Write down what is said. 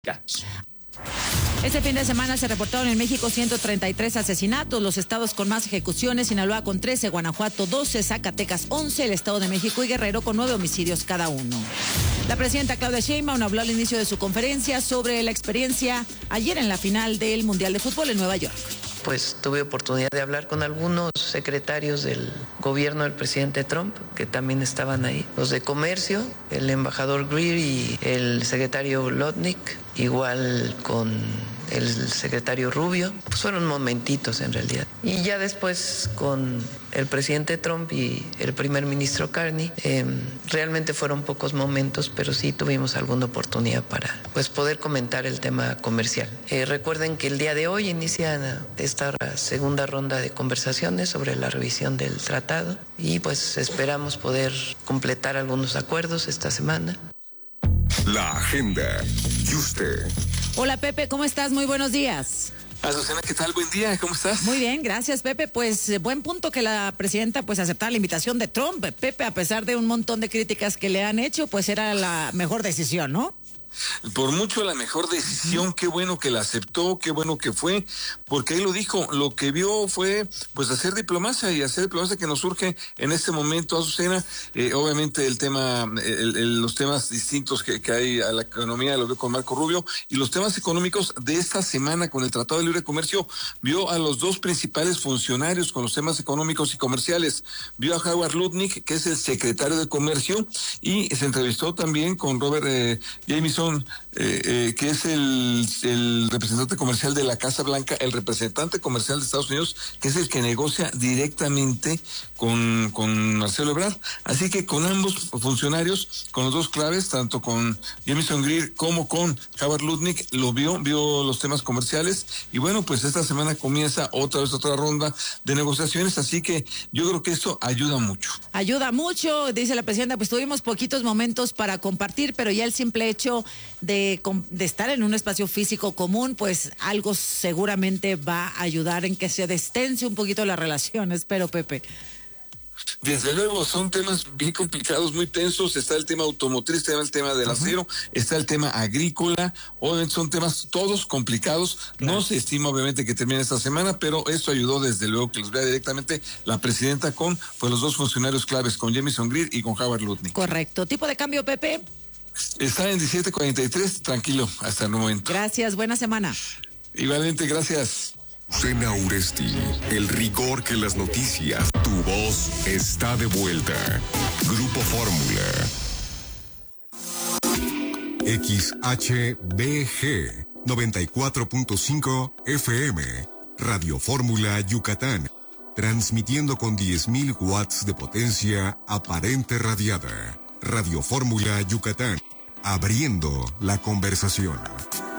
Este fin de semana se reportaron en México 133 asesinatos, los estados con más ejecuciones: Sinaloa con 13, Guanajuato 12, Zacatecas 11, el Estado de México y Guerrero con 9 homicidios cada uno. La presidenta Claudia Sheinbaum habló al inicio de su conferencia sobre la experiencia ayer en la final del Mundial de Fútbol en Nueva York. Pues tuve oportunidad de hablar con algunos secretarios del gobierno del presidente Trump, que también estaban ahí, los de comercio, el embajador Greer y el secretario Lotnick, igual con el secretario Rubio. Pues fueron momentitos en realidad. Y ya después con el presidente Trump y el primer ministro Carney, realmente fueron pocos momentos, pero sí tuvimos alguna oportunidad para poder comentar el tema comercial. Recuerden que el día de hoy inicia esta segunda ronda de conversaciones sobre la revisión del tratado y pues esperamos poder completar algunos acuerdos esta semana. La agenda. ¿Y usted? Hola Pepe, ¿cómo estás? Muy buenos días. Azucena, ¿qué tal? Buen día, ¿cómo estás? Muy bien, gracias Pepe. Pues buen punto que la presidenta aceptara la invitación de Trump. Pepe, a pesar de un montón de críticas que le han hecho, pues era la mejor decisión, ¿no? Por mucho la mejor decisión. Qué bueno que la aceptó, qué bueno que fue, porque ahí lo dijo, lo que vio fue hacer diplomacia que nos surge en este momento, Azucena. Obviamente el tema, los temas distintos que hay a la economía lo vio con Marco Rubio, y los temas económicos de esta semana con el Tratado de Libre Comercio, vio a los dos principales funcionarios con los temas económicos y comerciales. Vio a Howard Lutnick, que es el secretario de Comercio, y se entrevistó también con Robert Jameson, que es el representante comercial de la Casa Blanca, el representante comercial de Estados Unidos, que es el que negocia directamente con Marcelo Ebrard. Así que con ambos funcionarios, con los dos claves, tanto con Jameson Greer como con Howard Lutnick, vio los temas comerciales, y bueno, pues esta semana comienza otra ronda de negociaciones, así que yo creo que esto ayuda mucho. Ayuda mucho, dice la presidenta, pues tuvimos poquitos momentos para compartir, pero ya el simple hecho de estar en un espacio físico común, pues algo seguramente va a ayudar en que se destense un poquito la relación, espero, Pepe. Desde luego, son temas bien complicados, muy tensos. Está el tema automotriz, está el tema del acero, está el tema agrícola. Obviamente son temas todos complicados. Claro. No se estima obviamente que termine esta semana, pero esto ayudó desde luego que los vea directamente la presidenta con los dos funcionarios claves, con Jameson Greer y con Howard Lutnick. Correcto. ¿Tipo de cambio, Pepe? Está en 17.43, tranquilo hasta el momento. Gracias, buena semana. Igualmente, gracias. Azucena Uresti, el rigor que las noticias. Tu voz está de vuelta. Grupo Fórmula. XHBG 94.5 FM. Radio Fórmula Yucatán. Transmitiendo con 10.000 watts de potencia aparente radiada. Radio Fórmula Yucatán. Abriendo la conversación.